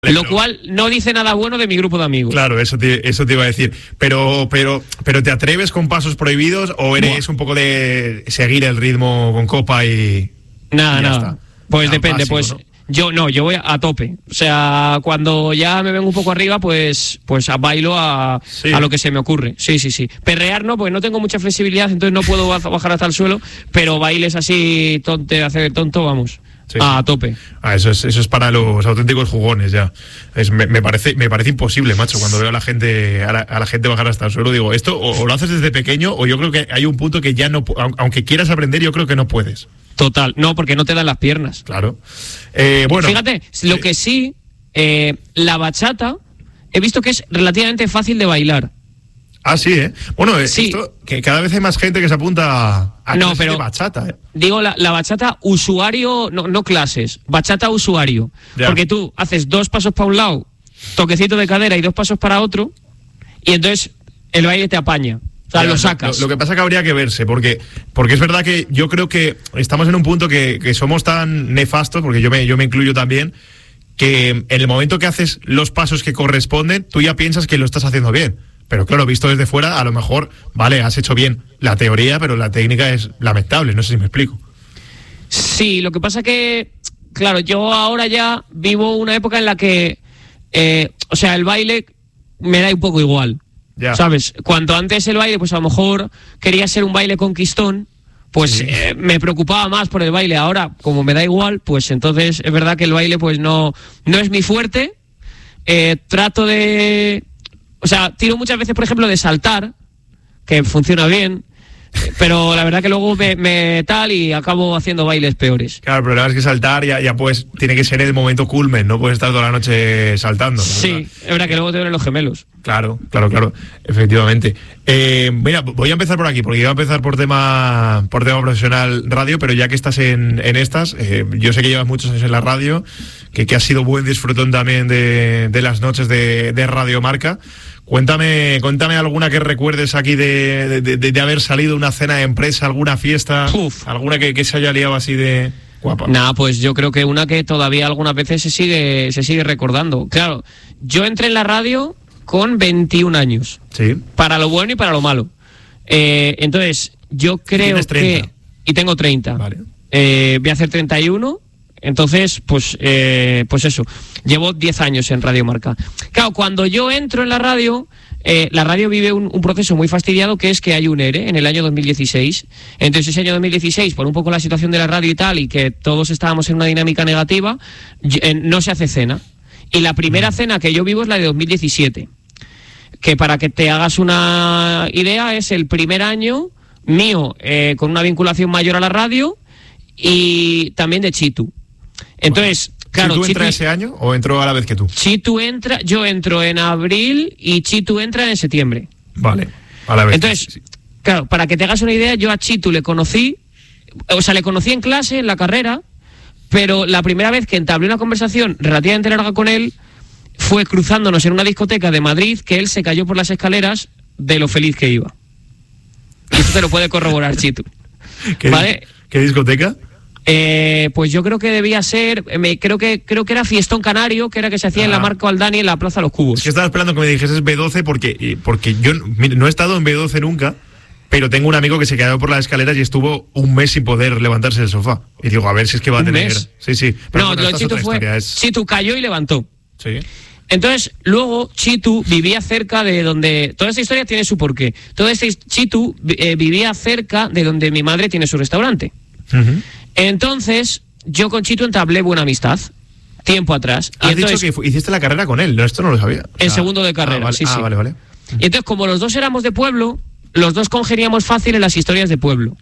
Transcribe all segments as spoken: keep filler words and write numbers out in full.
Lo cual no dice nada bueno de mi grupo de amigos. Claro, eso te, eso te iba a decir. Pero, pero, pero ¿te atreves con pasos prohibidos o eres Buah. un poco de seguir el ritmo con copa y nada, y ya nada? Está? Pues nada, depende, básico, pues ¿no? yo no, yo voy a, a tope. O sea, cuando ya me vengo un poco arriba, pues, pues a bailo a, sí. a lo que se me ocurre. Sí, sí, sí. Perrear no, porque no tengo mucha flexibilidad, entonces no puedo bajar hasta el suelo. Pero bailes así, tonte, hacer el tonto, vamos. Sí, ah, a tope. Ah, eso es, eso es para los auténticos jugones ya. Es, me, me parece, me parece imposible, macho, cuando veo a la gente, a la, a la gente bajar hasta el suelo, digo, esto o, o lo haces desde pequeño, o yo creo que hay un punto que ya no, aunque quieras aprender, yo creo que no puedes. Total, no, porque no te dan las piernas. Claro. Eh, bueno. Fíjate, lo que sí, eh, la bachata, he visto que es relativamente fácil de bailar. Ah, sí, ¿eh? Bueno, sí. Esto, que cada vez hay más gente que se apunta a no, clases pero, de bachata, ¿eh? Digo, la, la bachata usuario, no, no clases, bachata usuario. Ya. Porque tú haces dos pasos para un lado, toquecito de cadera y dos pasos para otro, y entonces el baile te apaña. O sea, ya, lo sacas. Lo, lo que pasa es que habría que verse, porque, porque es verdad que yo creo que estamos en un punto que, que somos tan nefastos, porque yo me, yo me incluyo también, que en el momento que haces los pasos que corresponden, tú ya piensas que lo estás haciendo bien. Pero claro, visto desde fuera, a lo mejor, vale, has hecho bien la teoría, pero la técnica es lamentable, no sé si me explico. Sí, lo que pasa que, claro, yo ahora ya vivo una época en la que, eh, o sea, el baile me da un poco igual, ya. ¿Sabes? Cuanto antes el baile, pues a lo mejor quería ser un baile conquistón, pues sí. eh, me preocupaba más por el baile. Ahora, como me da igual, pues entonces es verdad que el baile pues no, no es mi fuerte. Eh, trato de... O sea, tiro muchas veces, por ejemplo, de saltar, que funciona bien, pero la verdad que luego me, me tal y acabo haciendo bailes peores. Claro, el problema es que saltar ya, ya pues tiene que ser el momento culmen, no puedes estar toda la noche saltando. Sí, ¿verdad? Es verdad que luego te duelen los gemelos. Claro, claro, claro, efectivamente. Eh, mira, voy a empezar por aquí, porque iba a empezar por tema por tema profesional radio, pero ya que estás en, en estas, eh, yo sé que llevas muchos años en la radio, que, que has sido buen disfrutón también de, de las noches de, de Radio Marca. Cuéntame, cuéntame alguna que recuerdes aquí de, de, de, de haber salido una cena de empresa, alguna fiesta, Uf. alguna que, que se haya liado así de guapa. Nada, pues yo creo que una que todavía algunas veces se sigue, se sigue recordando. Claro, yo entré en la radio con veintiún años. Sí. Para lo bueno y para lo malo. Eh, entonces, yo creo que... Y tengo treinta. Vale. Eh, voy a hacer treinta y uno. Entonces, pues, eh, pues eso, llevo diez años en Radio Marca. Claro, cuando yo entro en la radio, eh, la radio vive un, un proceso muy fastidiado, que es que hay un E R E en el año dos mil dieciséis. Entonces, ese año dos mil dieciséis, por un poco la situación de la radio y tal, y que todos estábamos en una dinámica negativa, no se hace cena. Y la primera mm. cena que yo vivo es la de dos mil diecisiete. Que para que te hagas una idea, es el primer año mío eh, con una vinculación mayor a la radio y también de Chitu. Entonces, bueno, claro... ¿Chitu entra Chitu, ese año o entró a la vez que tú? Chitu entra, yo entro en abril y Chitu entra en septiembre. Vale, a la vez. Entonces, sí. Claro, para que te hagas una idea, yo a Chitu le conocí, o sea, le conocí en clase, en la carrera, pero la primera vez que entablé una conversación relativamente larga con él fue cruzándonos en una discoteca de Madrid, que él se cayó por las escaleras de lo feliz que iba. Y esto te lo puede corroborar Chitu. ¿Qué, ¿Vale? ¿Qué discoteca? Eh, pues yo creo que debía ser, me, creo que creo que era Fiestón Canario, que era que se hacía ah. en la Marco Aldani en la Plaza Los Cubos. Es que estaba esperando que me dijeses B doce porque, porque yo no he estado en B doce nunca, pero tengo un amigo que se quedó por las escaleras y estuvo un mes sin poder levantarse del sofá. Y digo, a ver si es que va a tener... ¿Un mes? Sí, sí. Pero no, lo Chitu fue... Es... Chitu cayó y levantó. Sí. Entonces, luego Chitu vivía cerca de donde... Toda esta historia tiene su porqué. Todo este Chitu eh, vivía cerca de donde mi madre tiene su restaurante. Uh-huh. Entonces, yo con Chitu entablé buena amistad, tiempo atrás. Has y entonces, dicho que hiciste la carrera con él, no, esto no lo sabía. El ah, segundo de carrera, ah, vale, sí, ah, sí. vale, vale. Y entonces, como los dos éramos de pueblo, los dos congeniamos fácil en las historias de pueblo.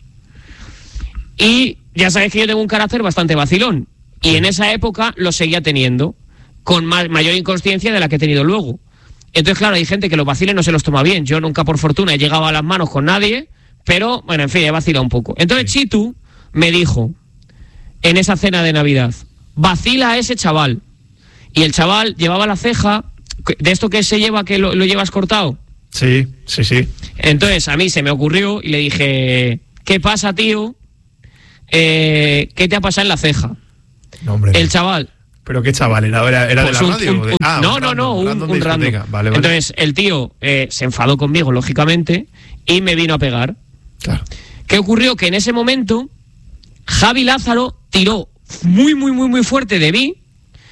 Y ya sabes que yo tengo un carácter bastante vacilón. Y en esa época lo seguía teniendo, con más, mayor inconsciencia de la que he tenido luego. Entonces, claro, hay gente que los vaciles no se los toma bien. Yo nunca, por fortuna, he llegado a las manos con nadie, pero, bueno, en fin, he vacilado un poco. Entonces, sí. Chitu me dijo, en esa cena de Navidad, vacila a ese chaval. Y el chaval llevaba la ceja, de esto que se lleva, que lo, lo llevas cortado. Sí, sí, sí. Entonces, a mí se me ocurrió y le dije, ¿qué pasa, tío? Eh, ¿Qué te ha pasado en la ceja? No, hombre, el no. chaval... ¿Pero qué chaval? ¿Era, era, era pues de la un, radio? Un, de, un, ah, no, un no, random, no, un random. un random. Vale, vale. Entonces el tío eh, se enfadó conmigo, lógicamente, y me vino a pegar. Claro. ¿Qué ocurrió? Que en ese momento Javi Lázaro tiró muy, muy, muy, muy fuerte de mí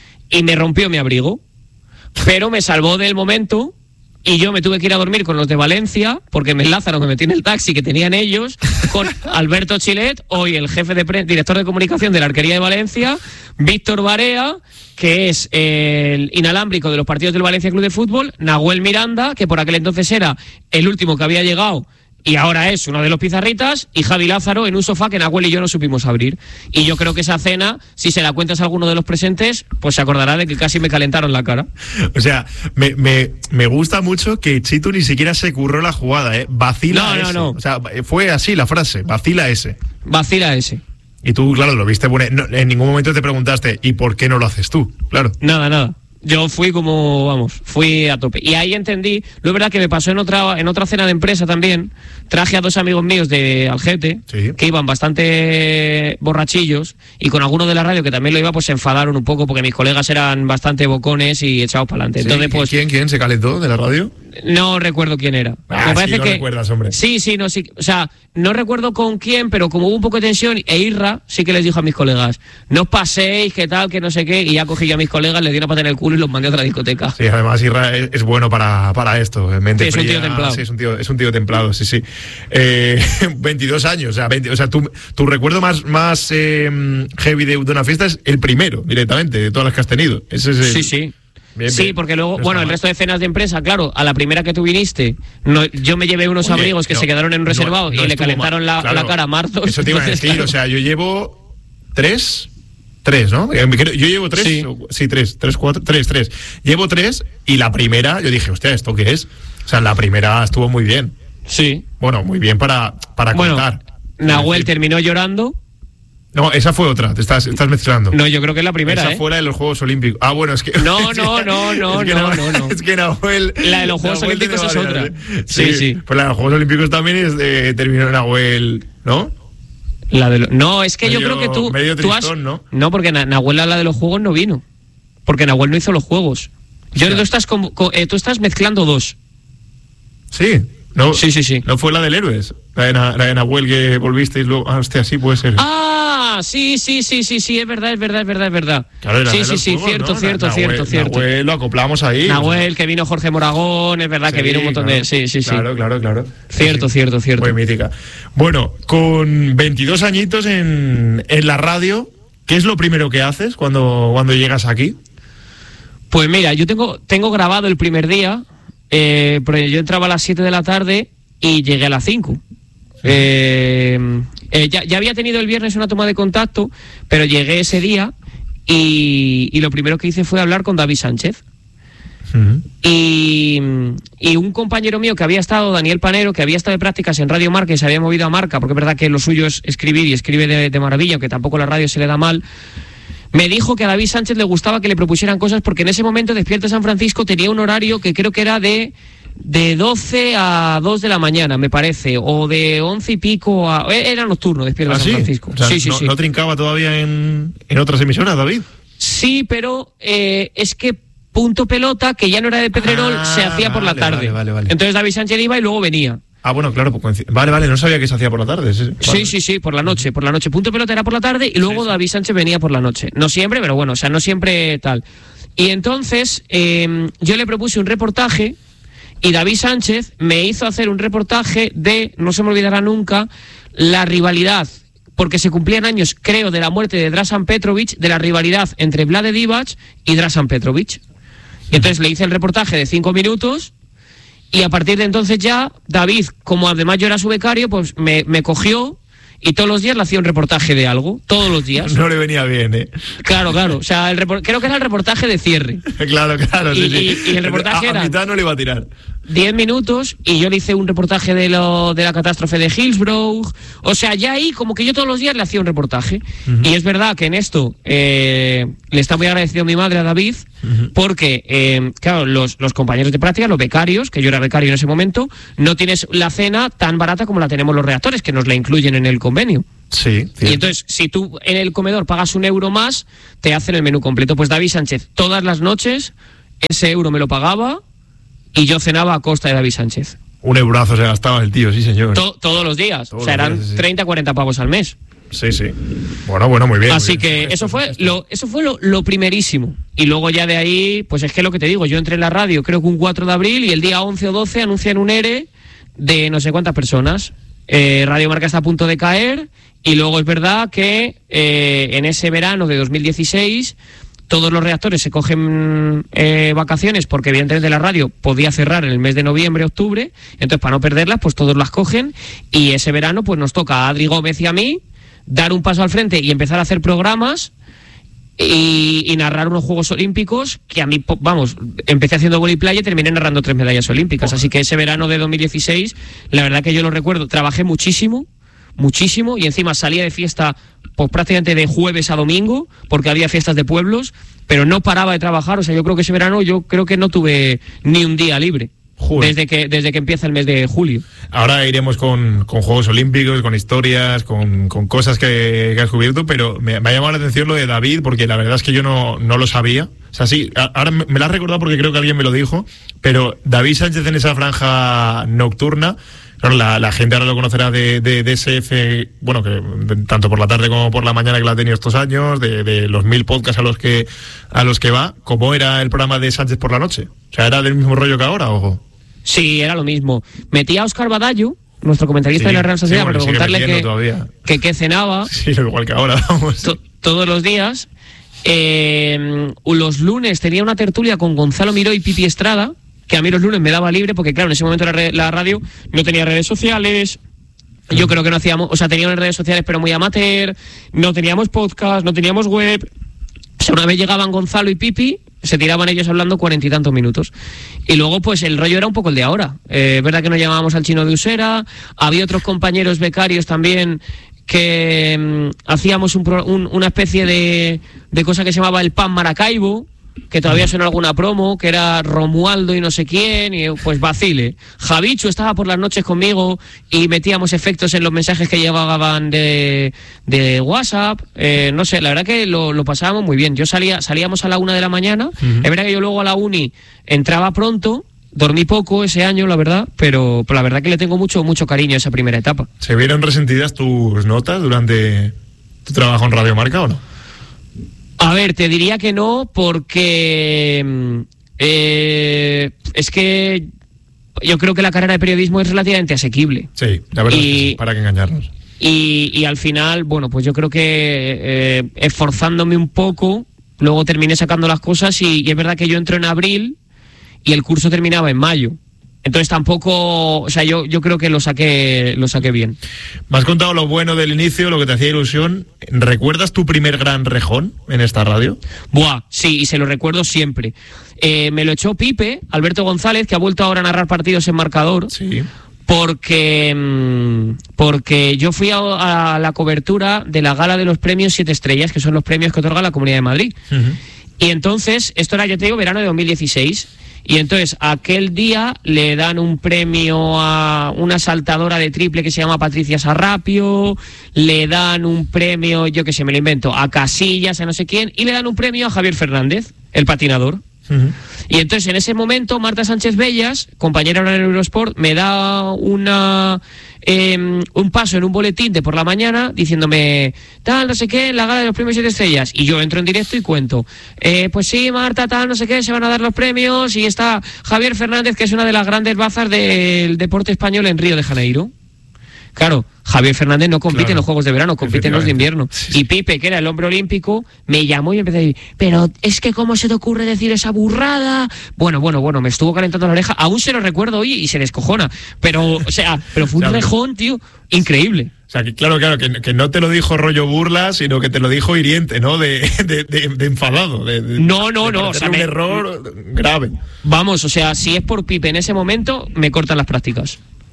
y me rompió mi abrigo. Pero me salvó del momento y yo me tuve que ir a dormir con los de Valencia porque me Lázaro me metí en el taxi que tenían ellos con Alberto Chilet, hoy el jefe de pre- director de comunicación de la Arquería de Valencia, Víctor Barea, que es el inalámbrico de los partidos del Valencia Club de Fútbol, Nahuel Miranda, que por aquel entonces era el último que había llegado y ahora es uno de los pizarritas, y Javi Lázaro en un sofá que Nahuel y yo no supimos abrir. Y yo creo que esa cena, si se la cuentas a alguno de los presentes, pues se acordará de que casi me calentaron la cara. O sea, me, me, me gusta mucho que Chitu ni siquiera se curró la jugada, ¿eh? Vacila no, ese. No, no. O sea, fue así la frase, vacila ese. Vacila ese. Y tú, claro, lo viste, bueno, no, en ningún momento te preguntaste, ¿y por qué no lo haces tú? Claro. Nada, nada. Yo fui como, vamos, fui a tope. Y ahí entendí, lo es verdad que me pasó en otra en otra cena de empresa también, traje a dos amigos míos de Algete, sí, que iban bastante borrachillos, y con alguno de la radio que también lo iba, pues se enfadaron un poco, porque mis colegas eran bastante bocones y echados para adelante. ¿Sí? Entonces, pues, ¿Quién, quién se calentó de la radio? No recuerdo quién era. Ah, me parece sí, no que recuerdas, hombre. Sí, sí, no, sí. O sea, no recuerdo con quién, pero como hubo un poco de tensión, e Irra sí que les dijo a mis colegas, no os paséis, que tal, que no sé qué, y ya cogí yo a mis colegas, les di una pata en el culo y los mandé a otra discoteca. Sí, además Irra es, es bueno para, para esto. Mente sí, es fría, un tío templado. Sí, es un tío, es un tío templado, sí, sí. Eh, veintidós años, o sea, veinte, o sea tu, tu recuerdo más, más eh, heavy de, de una fiesta es el primero, directamente, de todas las que has tenido. Ese es el, sí, sí. Bien, sí, bien. porque luego, No bueno, el mal. resto de cenas de empresa, claro, a la primera que tú viniste, no, yo me llevé unos Oye, abrigos que no, se quedaron en un reservado no, no y le estuvo calentaron mal. la, Claro, la cara a Marzos. Eso te iba a Entonces, decir, claro. o sea, yo llevo tres, tres, ¿no? Eh, Yo llevo tres, Sí. o- sí, tres, tres, cuatro, tres, tres. Llevo tres y la primera, yo dije, hostia, ¿esto qué es? O sea, la primera estuvo muy bien. Sí. Bueno, muy bien para, para Bueno, contar. Nahuel Es decir, terminó llorando. No, esa fue otra, te estás, estás mezclando. No, yo creo que es la primera, Esa ¿eh? fue la de los Juegos Olímpicos. Ah, bueno, es que... No, no, no, no, es que no, Nahuel- no, no. Es que Nahuel... La de los Juegos Nahuel Olímpicos tiene es varias, otra. ¿eh? Sí, sí. Pues la de los Juegos Olímpicos también es de, terminó Nahuel, ¿no? La de lo- No, es que Medio- yo creo que tú, medio tú has... tristón, ¿no? No, porque Na- Nahuel a la de los juegos no vino. Porque Nahuel no hizo los juegos. Yo Hostia. tú estás, con- con- eh, tú estás mezclando dos. Sí. No, Sí, sí, sí. No fue la del Héroes. La de, Na- la de Nahuel que volvisteis luego. Ah, hostia, sí puede ser. Ah, sí, sí, sí, sí, sí, es verdad, es verdad, es verdad, es verdad. Claro, era sí, de sí, los sí, juegos, cierto, ¿no? cierto, Nahuel- cierto, cierto. Nahuel lo acoplamos ahí. Nahuel, que vino Jorge Moragón, es verdad que Sí, vino un montón claro. de... Sí, sí, sí. Claro, claro, claro. Cierto, Sí, sí. cierto, cierto. Muy mítica. Bueno, con veintidós añitos en, en la radio, ¿qué es lo primero que haces cuando, cuando llegas aquí? Pues mira, yo tengo, tengo grabado el primer día, eh, porque yo entraba a las siete de la tarde y llegué a las cinco. Eh, eh, ya, ya había tenido el viernes una toma de contacto, pero llegué ese día y, y lo primero que hice fue hablar con David Sánchez. Uh-huh. Y, y un compañero mío que había estado, Daniel Panero, que había estado de prácticas en Radio Marca y se había movido a Marca, porque es verdad que lo suyo es escribir y escribe de, de maravilla, aunque tampoco la radio se le da mal, me dijo que a David Sánchez le gustaba que le propusieran cosas porque en ese momento Despierta San Francisco tenía un horario que creo que era de, de doce a dos de la mañana, me parece, o de once y pico a... Era nocturno Despierta ¿Ah, San sí? Francisco. O sea, sí, sí, no, sí. ¿No trincaba todavía en, en otras emisoras, David? Sí, pero eh, es que Punto Pelota, que ya no era de Pedrerol, Ah, se hacía por la vale, tarde. vale, vale, vale. Entonces David Sánchez iba y luego venía. Ah, bueno, claro. Pues, coinci- vale, vale, no sabía que se hacía por la tarde. Sí, Sí, vale. sí, sí, por la noche, por la noche. Punto Pelota era por la tarde y luego Sí, sí. David Sánchez venía por la noche. No siempre, pero bueno, o sea, no siempre tal. Y entonces eh, yo le propuse un reportaje y David Sánchez me hizo hacer un reportaje de, no se me olvidará nunca, la rivalidad, porque se cumplían años, creo, de la muerte de Drasan Petrovic, de la rivalidad entre Vlade Divac y Drasan Petrovic. Y entonces le hice el reportaje de cinco minutos y a partir de entonces ya David, como además yo era su becario, pues me, me cogió y todos los días le hacía un reportaje de algo, todos los días. No le venía bien, ¿eh? Claro, claro, o sea, el repor- creo que era el reportaje de cierre. Claro, claro. Y- sí, sí. y- y el reportaje a, era- a mitad no le iba a tirar. Diez minutos y yo le hice un reportaje de lo de la catástrofe de Hillsborough. O sea, ya ahí como que yo todos los días le hacía un reportaje. Uh-huh. Y es verdad que en esto eh, le está muy agradecido a mi madre, a David, Uh-huh. porque, eh, claro, los, los compañeros de práctica, los becarios, que yo era becario en ese momento, no tienes la cena tan barata como la tenemos los reactores, que nos la incluyen en el convenio. Sí, cierto. Y entonces, si tú en el comedor pagas un euro más, te hacen el menú completo. Pues David Sánchez, todas las noches, ese euro me lo pagaba y yo cenaba a costa de David Sánchez. Un eurazo se gastaba el tío, sí señor. To- todos los días. Todos o sea, eran días, sí. treinta, cuarenta pavos al mes. Sí, sí. Bueno, bueno, muy bien. Así muy bien. que eso fue lo eso fue lo, lo primerísimo. Y luego ya de ahí, pues es que lo que te digo, yo entré en la radio creo que un cuatro de abril y el día once o doce anuncian un ERE de no sé cuántas personas. Eh, Radio Marca está a punto de caer y luego es verdad que eh, en ese verano de dos mil dieciséis todos los reactores se cogen eh, vacaciones porque evidentemente la radio podía cerrar en el mes de noviembre, octubre, entonces para no perderlas pues todos las cogen y ese verano pues nos toca a Adri Gómez y a mí dar un paso al frente y empezar a hacer programas y, y narrar unos Juegos Olímpicos que a mí, vamos, empecé haciendo voliplaya y terminé narrando tres medallas olímpicas. Así que ese verano de dos mil dieciséis, la verdad que yo lo recuerdo, trabajé muchísimo, muchísimo, y encima salía de fiesta pues prácticamente de jueves a domingo, porque había fiestas de pueblos, pero no paraba de trabajar. O sea, yo creo que ese verano yo creo que no tuve ni un día libre. Joder. Desde que desde que empieza el mes de julio. Ahora iremos con, con Juegos Olímpicos, con historias, con, con cosas que, que has cubierto, pero me, me ha llamado la atención lo de David, porque la verdad es que yo no, no lo sabía. O sea, sí, a, ahora me, me lo has recordado porque creo que alguien me lo dijo, pero David Sánchez en esa franja nocturna, claro, la, la gente ahora lo conocerá de, de, de ese F, bueno, que de, tanto por la tarde como por la mañana que lo ha tenido estos años, de, de los mil podcasts a los que a los que va. ¿Cómo era el programa de Sánchez por la noche? O sea, ¿era del mismo rollo que ahora, ojo? Sí, era lo mismo. Metí a Óscar Badallo, nuestro comentarista Sí, de la Real Sociedad, sí, bueno, para preguntarle sigue que, todavía. que qué cenaba. Sí, igual que ahora, vamos. To- todos los días. Eh, los lunes tenía una tertulia con Gonzalo Miró y Pipi Estrada, que a mí los lunes me daba libre, porque claro, en ese momento la, re- la radio no tenía redes sociales. Yo creo que no hacíamos, o sea, teníamos redes sociales pero muy amateur, no teníamos podcast, no teníamos web. O sea, una vez llegaban Gonzalo y Pipi, se tiraban ellos hablando cuarenta y tantos minutos. Y luego, pues, el rollo era un poco el de ahora. Eh, es verdad que nos llamábamos al Chino de Usera, había otros compañeros becarios también que mmm, hacíamos un pro, un, una especie de, de cosa que se llamaba el Pan Maracaibo, que todavía suena alguna promo, que era Romualdo y no sé quién, y pues vacile. Javichu estaba por las noches conmigo y metíamos efectos en los mensajes que llegaban de, de WhatsApp. Eh, no sé, la verdad que lo, lo pasábamos muy bien. Yo salía, salíamos a la una de la mañana. Uh-huh. Es verdad que yo luego a la uni entraba pronto, dormí poco ese año, la verdad, pero, pero la verdad que le tengo mucho, mucho cariño a esa primera etapa. ¿Se vieron resentidas tus notas durante tu trabajo en Radio Marca o no? A ver, te diría que no, porque eh, es que yo creo que la carrera de periodismo es relativamente asequible. Sí, la verdad, y, es que sí, para que engañarnos. Y, y al final, bueno, pues yo creo que eh, esforzándome un poco, luego terminé sacando las cosas y, y es verdad que yo entro en abril y el curso terminaba en mayo. Entonces tampoco, o sea, yo, yo creo que lo saqué, lo saqué bien. Me has contado lo bueno del inicio, lo que te hacía ilusión. ¿Recuerdas tu primer gran rejón en esta radio? Buah, sí, y se lo recuerdo siempre. Eh, me lo echó Pipe, Alberto González, que ha vuelto ahora a narrar partidos en Marcador. Sí. Porque, porque yo fui a, a la cobertura de la gala de los premios Siete Estrellas, que son los premios que otorga la Comunidad de Madrid. Uh-huh. Y entonces, esto era, yo te digo, verano de dos mil dieciséis. Y entonces aquel día le dan un premio a una saltadora de triple que se llama Patricia Sarrapio, le dan un premio, yo que sé, me lo invento, a Casillas, a no sé quién, y le dan un premio a Javier Fernández, el patinador. Uh-huh. Y entonces en ese momento Marta Sánchez Bellas, compañera ahora en Eurosport, me da una eh, un paso en un boletín de por la mañana diciéndome tal, no sé qué, la gala de los premios Siete Estrellas, y yo entro en directo y cuento eh, pues sí, Marta, tal, no sé qué, se van a dar los premios y está Javier Fernández, que es una de las grandes bazas del deporte español en Río de Janeiro. Claro, Javier Fernández no compite claro. en los Juegos de Verano, compite en los de invierno. Sí, sí. Y Pipe, que era el hombre olímpico, me llamó y empecé a decir, pero es que ¿cómo se te ocurre decir esa burrada? Bueno, bueno, bueno, me estuvo calentando la oreja, aún se lo recuerdo hoy y se descojona. Pero, o sea, pero fue un rejón, tío, increíble. O sea, que claro, claro, que, que no te lo dijo rollo burla, sino que te lo dijo hiriente, ¿no? De, de, de, de enfadado. De, de, no, no, de no. O sea, un me, error grave. Vamos, o sea, si es por Pipe en ese momento, me cortan las prácticas.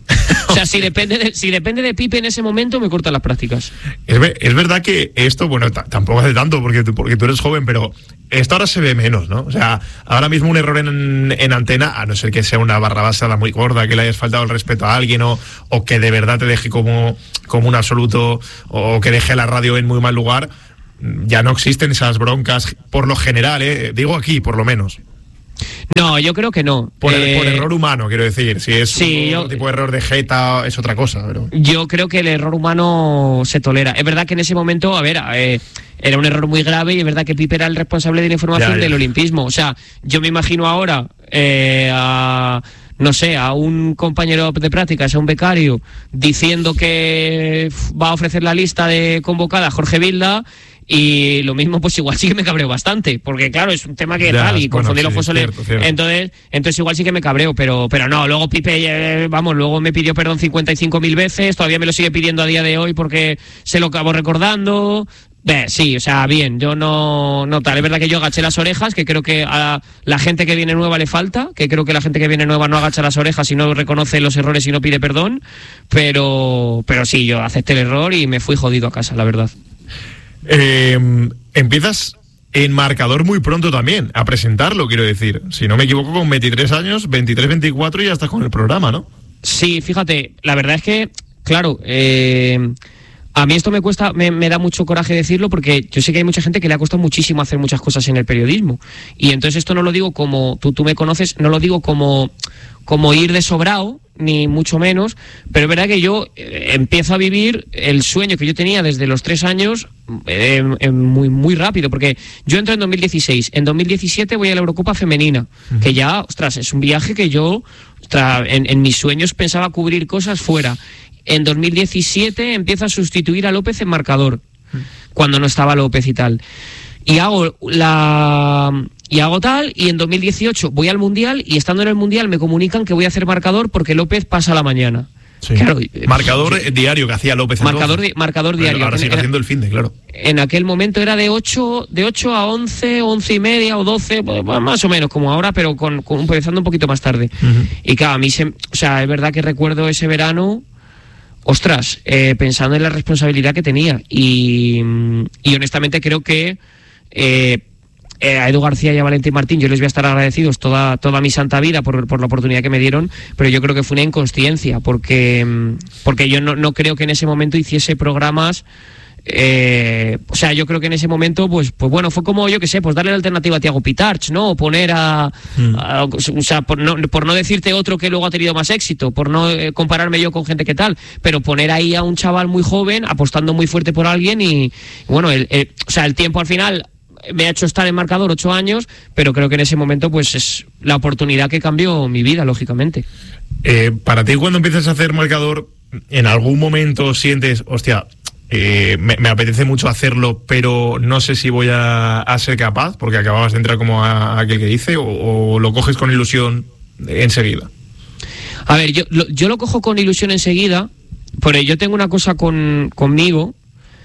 O sea, si depende de, si depende de Pipe en ese momento, me cortan las prácticas. Es, es verdad que esto, bueno, t- tampoco hace tanto porque tú, porque tú eres joven, pero esto ahora se ve menos, ¿no? O sea, ahora mismo un error en, en antena, a no ser que sea una barra basada muy gorda, que le hayas faltado el respeto a alguien o, o que de verdad te deje como, como un absoluto o que deje la radio en muy mal lugar, ya no existen esas broncas por lo general, ¿eh? Digo aquí, por lo menos. No, yo creo que no. Por, eh, por error humano, quiero decir. Si es sí, un yo, tipo de error de jeta, es otra cosa. Pero... Yo creo que el error humano se tolera. Es verdad que en ese momento, a ver, eh, era un error muy grave y es verdad que Pipe era el responsable de la información ya, ya. del olimpismo. O sea, yo me imagino ahora eh, a... no sé, a un compañero de prácticas, a un becario, diciendo que va a ofrecer la lista de convocada a Jorge Vilda, y lo mismo, pues igual sí que me cabreo bastante, porque claro, es un tema que ya, tal, y bueno, confundir los fósiles, entonces, entonces igual sí que me cabreo, pero, pero no, luego Pipe, eh, vamos, luego me pidió perdón cincuenta y cinco mil veces, todavía me lo sigue pidiendo a día de hoy porque se lo acabo recordando. Eh, sí, o sea, bien, yo no, no tal, es verdad que yo agaché las orejas, que creo que a la gente que viene nueva le falta, que creo que la gente que viene nueva no agacha las orejas y no reconoce los errores y no pide perdón, pero, pero sí, yo acepté el error y me fui jodido a casa, la verdad. Eh, empiezas en marcador muy pronto también, a presentarlo, quiero decir, si no me equivoco, con veintitrés años, veintitrés, veinticuatro y ya estás con el programa, ¿no? Sí, fíjate, la verdad es que, claro, eh... a mí esto me cuesta, me, me da mucho coraje decirlo porque yo sé que hay mucha gente que le ha costado muchísimo hacer muchas cosas en el periodismo. Y entonces esto no lo digo como, tú, tú me conoces, no lo digo como, como ir de sobrado, ni mucho menos, pero es verdad que yo eh, empiezo a vivir el sueño que yo tenía desde los tres años eh, eh, muy, muy rápido, porque yo entro en dos mil dieciséis, en dos mil diecisiete voy a la Eurocopa Femenina, uh-huh. que ya, ostras, es un viaje que yo, ostras, en, en mis sueños pensaba cubrir cosas fuera. En dos mil diecisiete empiezo a sustituir a López en marcador, cuando no estaba López y tal. Y hago la y hago tal, y en dos mil dieciocho voy al Mundial, y estando en el Mundial me comunican que voy a hacer marcador porque López pasa a la mañana. Sí. Claro, marcador sí. diario que hacía López. Marcador, di, marcador diario. Ahora sigue en, haciendo el fin de, claro. En aquel momento era de ocho, de ocho a once, once y media o doce, más o menos como ahora, pero con, con empezando un poquito más tarde. Uh-huh. Y claro, a mí se, o sea, es verdad que recuerdo ese verano. Ostras, eh, pensando en la responsabilidad que tenía y, y honestamente creo que eh, eh, a Edu García y a Valentín Martín yo les voy a estar agradecidos toda, toda mi santa vida por, por la oportunidad que me dieron, pero yo creo que fue una inconsciencia porque, porque yo no, no creo que en ese momento hiciese programas. Eh, o sea, yo creo que en ese momento, pues, pues bueno, fue como, yo que sé, pues darle la alternativa a Thiago Pitarch, ¿no? O poner a, mm. a o sea, por no, por no decirte otro que luego ha tenido más éxito, por no eh, compararme yo con gente que tal, pero poner ahí a un chaval muy joven, apostando muy fuerte por alguien y, bueno, el, el, o sea, el tiempo al final me ha hecho estar en marcador ocho años, pero creo que en ese momento, pues, es la oportunidad que cambió mi vida, lógicamente. Eh, para ti, cuando empiezas a hacer marcador, ¿en algún momento sientes, hostia, Eh, me, me apetece mucho hacerlo, pero no sé si voy a, a ser capaz, porque acababas de entrar como a, a aquel que dice, o, o lo coges con ilusión enseguida? A ver, yo lo, yo lo cojo con ilusión enseguida, porque yo tengo una cosa con, conmigo,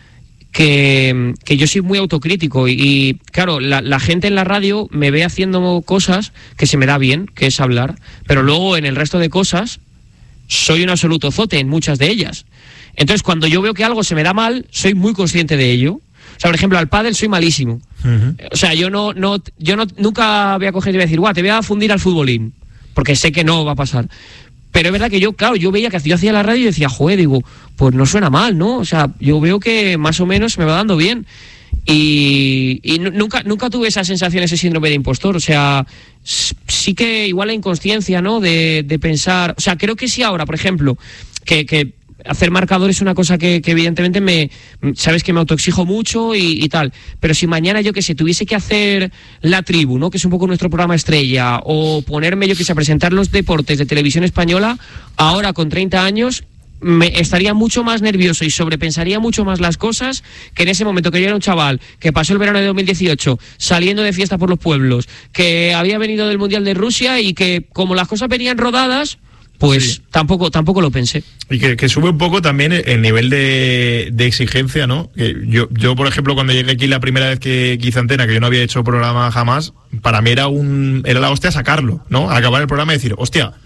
que, que yo soy muy autocrítico y, y claro, la, la gente en la radio me ve haciendo cosas que se me da bien, que es hablar, pero luego en el resto de cosas soy un absoluto zote en muchas de ellas. Entonces, cuando yo veo que algo se me da mal, soy muy consciente de ello. O sea, por ejemplo, al pádel soy malísimo. Uh-huh. O sea, yo no, no, yo no, nunca voy a coger y voy a decir, guau, te voy a fundir al futbolín, porque sé que no va a pasar. Pero es verdad que yo, claro, yo veía que yo hacía la radio y decía, joder, digo, pues no suena mal, ¿no? O sea, yo veo que más o menos me va dando bien. Y, y nunca, nunca tuve esa sensación, ese síndrome de impostor. O sea, sí que igual la inconsciencia, ¿no? De, de pensar, o sea, creo que sí ahora, por ejemplo, que, que hacer marcador es una cosa que, que evidentemente me, sabes que me autoexijo mucho y, y tal, pero si mañana yo que sé, tuviese que hacer La Tribu, ¿no? Que es un poco nuestro programa estrella, o ponerme yo que sé a presentar los deportes de Televisión Española, ahora con treinta años, me estaría mucho más nervioso y sobrepensaría mucho más las cosas que en ese momento que yo era un chaval que pasó el verano de dos mil dieciocho saliendo de fiesta por los pueblos, que había venido del Mundial de Rusia y que como las cosas venían rodadas, pues sí. tampoco tampoco lo pensé. Y que, que sube un poco también el nivel de, de exigencia, ¿no? Que yo, yo, por ejemplo, cuando llegué aquí la primera vez que, que hice Antena, que yo no había hecho programa jamás, para mí era un era la hostia sacarlo, ¿no? Acabar el programa y decir, hostia,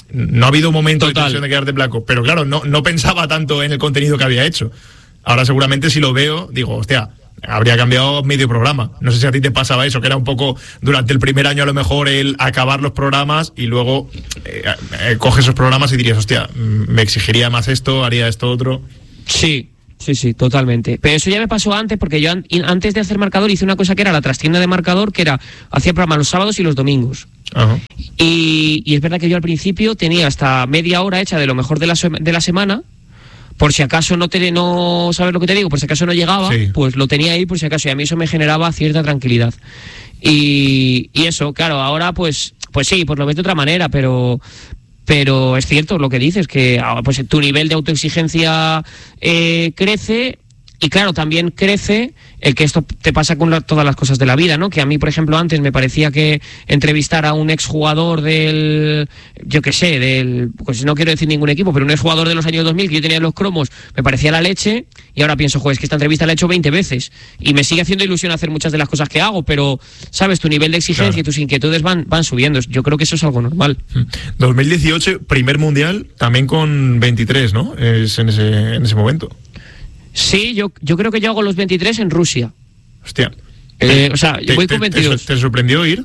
no ha habido un momento Total. de tensión de quedarte en blanco. Pero claro, no, no pensaba tanto en el contenido que había hecho. Ahora seguramente si lo veo, digo, hostia, habría cambiado medio programa. No sé si a ti te pasaba eso, que era un poco durante el primer año a lo mejor el acabar los programas y luego eh, eh, coges esos programas y dirías, hostia, me exigiría más esto, haría esto otro. Sí, sí, sí, totalmente. Pero eso ya me pasó antes, porque yo an- antes de hacer Marcador hice una cosa que era la trastienda de Marcador, que era, hacía programas los sábados y los domingos. Ajá. Y, y es verdad que yo al principio tenía hasta media hora hecha de lo mejor de la, se- de la semana, por si acaso no te no sabes lo que te digo, por si acaso no llegaba, Sí. pues lo tenía ahí por si acaso, y a mí eso me generaba cierta tranquilidad. Y, y eso, claro, ahora pues pues sí, pues lo ves de otra manera, pero pero es cierto lo que dices, que ah, pues tu nivel de autoexigencia eh, crece. Y claro, también crece el que esto te pasa con la, todas las cosas de la vida, ¿no? Que a mí, por ejemplo, antes me parecía que entrevistar a un exjugador del, yo qué sé, del, pues no quiero decir ningún equipo, pero un exjugador de los años dos mil que yo tenía en los cromos, me parecía la leche, y ahora pienso, joder, es que esta entrevista la he hecho veinte veces, y me sigue haciendo ilusión hacer muchas de las cosas que hago, pero, ¿sabes? Tu nivel de exigencia Claro. y tus inquietudes van, van subiendo. Yo creo que eso es algo normal. dos mil dieciocho, primer mundial, también con veintitrés, ¿no? Es en ese, en ese momento. Sí, yo, yo creo que yo hago los veintitrés en Rusia. Hostia. Eh, o sea, yo voy te, con veintidós. ¿Te, te sorprendió ir?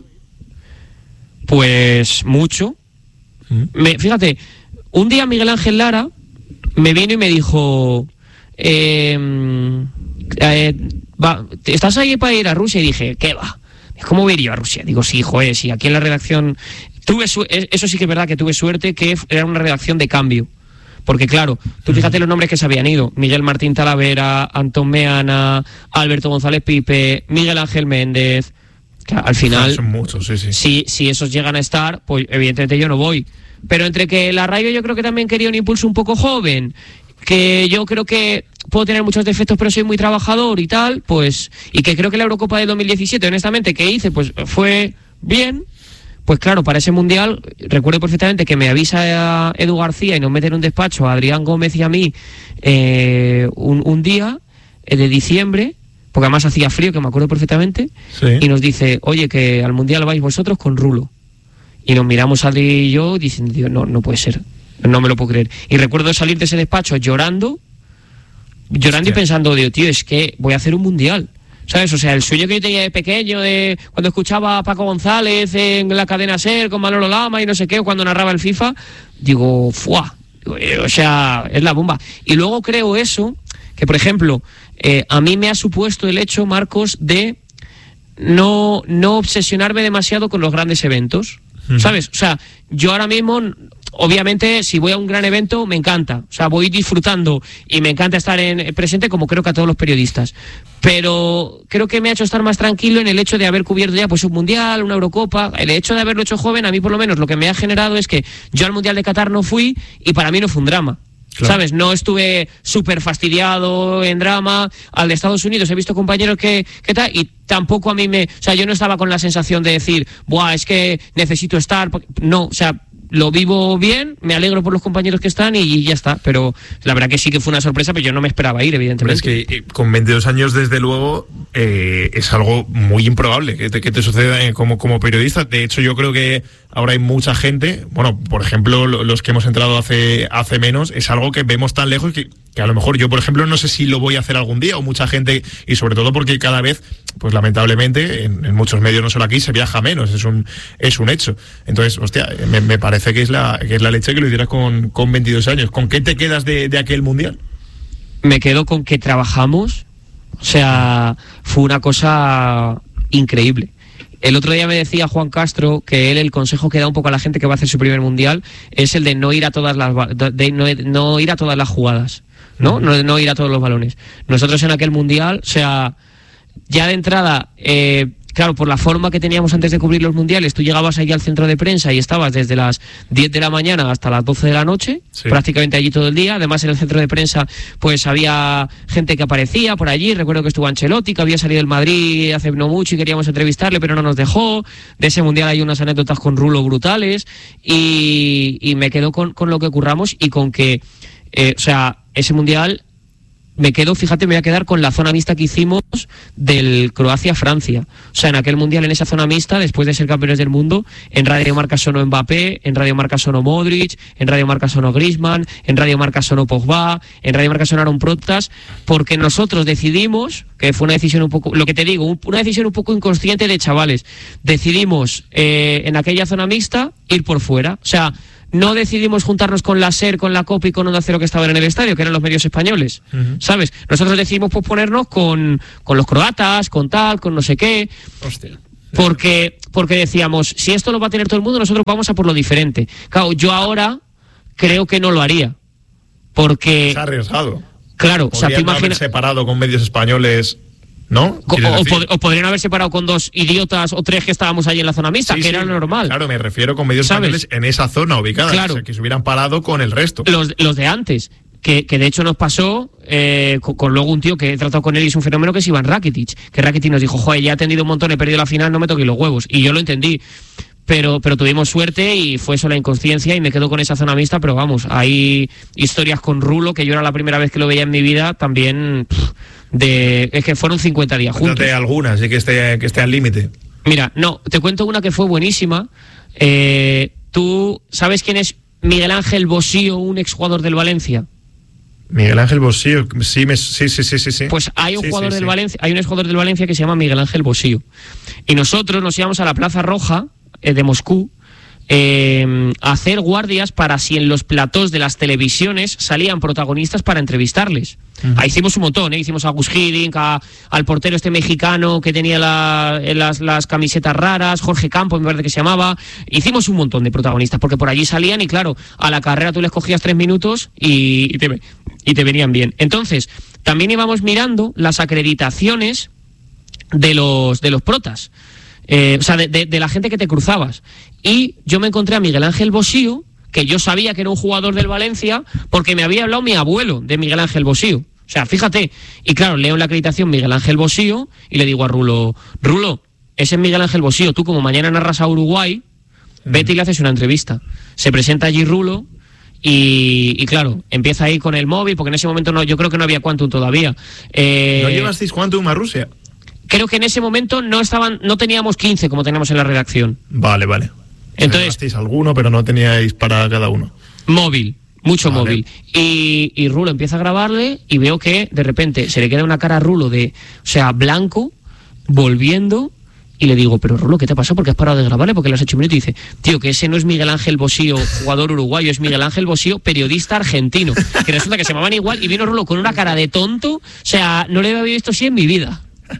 Pues mucho. Mm. Me, fíjate, un día Miguel Ángel Lara me vino y me dijo, eh, eh, va, ¿estás ahí para ir a Rusia? Y dije, ¿qué va? ¿Cómo voy a ir yo a Rusia? Digo, sí, joder, sí, aquí en la redacción tuve su- eso sí que es verdad que tuve suerte, que era una redacción de cambio. Porque claro, tú fíjate los nombres que se habían ido: Miguel Martín Talavera, Antón Meana, Alberto González Pipe, Miguel Ángel Méndez. Que al final, Son muchos, sí, sí. si, si esos llegan a estar, pues evidentemente yo no voy. Pero entre que la radio yo creo que también quería un impulso un poco joven, que yo creo que puedo tener muchos defectos pero soy muy trabajador y tal, pues, y que creo que la Eurocopa del dos mil diecisiete, honestamente, que hice, pues fue bien. Pues claro, para ese mundial, recuerdo perfectamente que me avisa Edu García y nos mete en un despacho a Adrián Gómez y a mí eh, un, un día eh, de diciembre, porque además hacía frío, que me acuerdo perfectamente, Sí. y nos dice, oye, que al mundial vais vosotros con Rulo. Y nos miramos Adri y yo diciendo, tío, no, no puede ser, no me lo puedo creer. Y recuerdo salir de ese despacho llorando, llorando Hostia. y pensando, digo, tío, es que voy a hacer un mundial. ¿Sabes? O sea, el sueño que yo tenía de pequeño, de cuando escuchaba a Paco González en la cadena SER con Manolo Lama y no sé qué, o cuando narraba el FIFA, digo, ¡fuah! O sea, es la bomba. Y luego creo eso, que por ejemplo, eh, a mí me ha supuesto el hecho, Marcos, de no, no obsesionarme demasiado con los grandes eventos. ¿Sabes? O sea, yo ahora mismo, obviamente, si voy a un gran evento, me encanta. O sea, voy disfrutando y me encanta estar en, presente, como creo que a todos los periodistas. Pero creo que me ha hecho estar más tranquilo en el hecho de haber cubierto ya pues un mundial, una Eurocopa. El hecho de haberlo hecho joven, a mí por lo menos lo que me ha generado es que yo al Mundial de Qatar no fui y para mí no fue un drama. Claro. ¿Sabes? No estuve súper fastidiado en drama. Al de Estados Unidos he visto compañeros que, que tal, y tampoco a mí me... O sea, yo no estaba con la sensación de decir, buah, es que necesito estar... porque-". No, o sea, lo vivo bien, me alegro por los compañeros que están y, y ya está. Pero la verdad que sí que fue una sorpresa, pero yo no me esperaba ir, Pero evidentemente. es que eh, con veintidós años, desde luego, eh, es algo muy improbable que te, que te suceda eh, como, como periodista. De hecho, yo creo que ahora hay mucha gente, bueno, por ejemplo, lo- los que hemos entrado hace, hace menos, es algo que vemos tan lejos que, que a lo mejor yo, por ejemplo, no sé si lo voy a hacer algún día, o mucha gente, y sobre todo porque cada vez, pues lamentablemente, en, en muchos medios, no solo aquí, se viaja menos, es un, es un hecho. Entonces, hostia, me, me parece que es la, que es la leche que lo hicieras con, con veintidós años. ¿Con qué te quedas de, de aquel mundial? Me quedo con que trabajamos. O sea, fue una cosa increíble. El otro día me decía Juan Castro que él, el consejo que da un poco a la gente que va a hacer su primer mundial es el de no ir a todas las ba- de no, no ir a todas las jugadas, ¿no? No, no ir a todos los balones. Nosotros en aquel mundial, o sea, ya de entrada, eh, claro, por la forma que teníamos antes de cubrir los mundiales, tú llegabas allí al centro de prensa y estabas desde las diez de la mañana hasta las doce de la noche, Sí. prácticamente allí todo el día. Además, en el centro de prensa, pues había gente que aparecía por allí. Recuerdo que estuvo Ancelotti, que había salido del Madrid hace no mucho y queríamos entrevistarle, pero no nos dejó. De ese mundial hay unas anécdotas con Rulo brutales. Y, y me quedo con, con lo que curramos y con que, eh, o sea, ese mundial me quedo, fíjate, me voy a quedar con la zona mixta que hicimos del Croacia-Francia. O sea, en aquel mundial, en esa zona mixta, después de ser campeones del mundo, en Radio Marca sonó Mbappé, en Radio Marca sonó Modric, en Radio Marca sonó Griezmann, en Radio Marca sonó Pogba, en Radio Marca sonaron Protas, porque nosotros decidimos, que fue una decisión un poco, lo que te digo, una decisión un poco inconsciente de chavales, decidimos eh, en aquella zona mixta ir por fuera. O sea, no decidimos juntarnos con la SER, con la COPE y con Onda Cero que estaban en el estadio, que eran los medios españoles, uh-huh. ¿sabes? Nosotros decidimos pues, ponernos con, con los croatas, con tal, con no sé qué. Hostia. Porque, porque decíamos, si esto lo va a tener todo el mundo, nosotros vamos a por lo diferente. Claro, yo ahora creo que no lo haría. Porque... Se ha arriesgado. Claro, o sea, tú imaginas... separado con medios españoles... ¿No? O, o, pod- o podrían haber separado con dos idiotas o tres que estábamos ahí en la zona mixta, sí, que sí, era lo normal. Claro, me refiero con medios ¿sabes? españoles en esa zona ubicada, claro. o sea, que se hubieran parado con el resto. Los, los de antes, que, que de hecho nos pasó eh, con, con luego un tío que he tratado con él y es un fenómeno que es Iván Rakitic, que Rakitic nos dijo, joder, ya he tendido un montón, he perdido la final, no me toqué los huevos. Y yo lo entendí. Pero, pero tuvimos suerte y fue eso la inconsciencia y me quedo con esa zona mixta, pero vamos, hay historias con Rulo, que yo era la primera vez que lo veía en mi vida, también pff, de es que fueron cincuenta días juntos. Cuéntate algunas, y que esté, que esté al límite. Mira, no, te cuento una que fue buenísima. Eh, ¿Tú sabes quién es Miguel Ángel Bosío, un exjugador del Valencia? Miguel Ángel Bosío, sí, me, sí, sí, sí, sí. Pues hay un sí, jugador sí, del sí. Valencia, hay un exjugador del Valencia que se llama Miguel Ángel Bosío. Y nosotros nos íbamos a la Plaza Roja de Moscú eh, a hacer guardias para si en los platós de las televisiones salían protagonistas para entrevistarles. Uh-huh. Ahí hicimos un montón, ¿eh? Hicimos a Gus Hiddink, a, al portero este mexicano que tenía la, las, las camisetas raras, Jorge Campos, me parece que se llamaba. Hicimos un montón de protagonistas porque por allí salían y claro, a la carrera tú les cogías tres minutos y, y, te, y te venían bien. Entonces, también íbamos mirando las acreditaciones de los, de los protas. Eh, o sea, de, de, de la gente que te cruzabas. Y yo me encontré a Miguel Ángel Bosío, que yo sabía que era un jugador del Valencia, porque me había hablado mi abuelo de Miguel Ángel Bosío. O sea, fíjate. Y claro, leo en la acreditación Miguel Ángel Bosío y le digo a Rulo, Rulo, ese es Miguel Ángel Bosío, tú como mañana narras a Uruguay, vete y le haces una entrevista. Se presenta allí Rulo y, y claro, empieza ahí con el móvil, porque en ese momento no, yo creo que no había Quantum todavía. Eh, ¿No llevasteis Quantum a Rusia? Creo que en ese momento no estaban, no teníamos quince como tenemos en la redacción. Vale, vale. Entonces, llevasteis alguno, pero no teníais para cada uno. Móvil, mucho vale. móvil. Y, y Rulo empieza a grabarle y veo que de repente se le queda una cara a Rulo de, o sea, blanco, volviendo, y le digo, pero Rulo, ¿qué te pasó? ¿Por qué has parado de grabarle? Porque le has hecho un minuto y dice, tío, que ese no es Miguel Ángel Bosío, jugador uruguayo, es Miguel Ángel Bosío, periodista argentino. Que resulta que se llamaban igual y vino Rulo con una cara de tonto, o sea, no le había visto así en mi vida.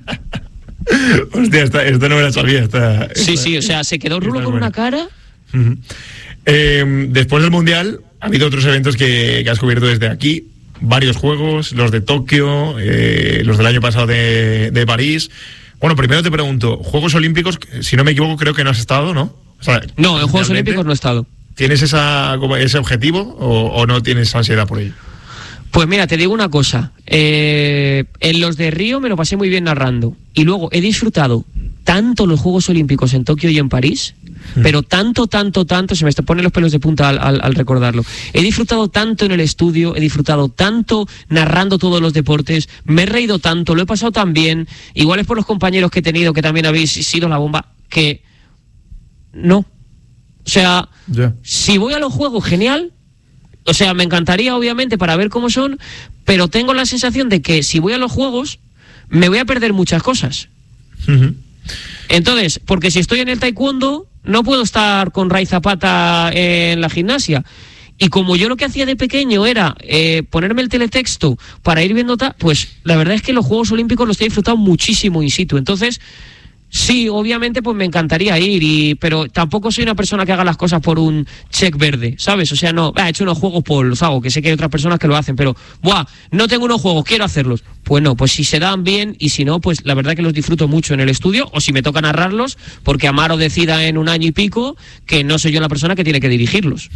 Hostia, esta, esta no me la sabía. Esta, esta, sí, sí, o sea, se quedó Rulo con buena. Una cara. Uh-huh. Eh, después del Mundial, ha habido otros eventos que, que has cubierto desde aquí. Varios juegos, los de Tokio, eh, los del año pasado de, de París. Bueno, primero te pregunto, Juegos Olímpicos, si no me equivoco, creo que no has estado, ¿no? O sea, no, en Juegos Olímpicos no he estado. ¿Tienes esa, ese objetivo o, o no tienes ansiedad por ello? Pues mira, te digo una cosa, eh, en los de Río me lo pasé muy bien narrando y luego he disfrutado tanto los Juegos Olímpicos en Tokio y en París, mm. pero tanto, tanto, tanto, se me ponen los pelos de punta al, al, al recordarlo, he disfrutado tanto en el estudio, he disfrutado tanto narrando todos los deportes, me he reído tanto, lo he pasado tan bien, igual es por los compañeros que he tenido que también habéis sido la bomba, que no, o sea, yeah. si voy a los Juegos, genial. O sea, me encantaría, obviamente, para ver cómo son, pero tengo la sensación de que si voy a los Juegos, me voy a perder muchas cosas. Uh-huh. Entonces, porque si estoy en el taekwondo, no puedo estar con Ray Zapata en la gimnasia. Y como yo lo que hacía de pequeño era eh, ponerme el teletexto para ir viendo, ta- pues la verdad es que los Juegos Olímpicos los he disfrutado muchísimo in situ. Entonces, sí, obviamente, pues me encantaría ir, y pero tampoco soy una persona que haga las cosas por un check verde, ¿sabes? O sea, no, he hecho unos juegos por los hago, que sé que hay otras personas que lo hacen, pero, ¡buah! No tengo unos juegos, quiero hacerlos. Pues no, pues si se dan bien, y si no, pues la verdad que los disfruto mucho en el estudio, o si me toca narrarlos, porque Amaro decida en un año y pico que no soy yo la persona que tiene que dirigirlos.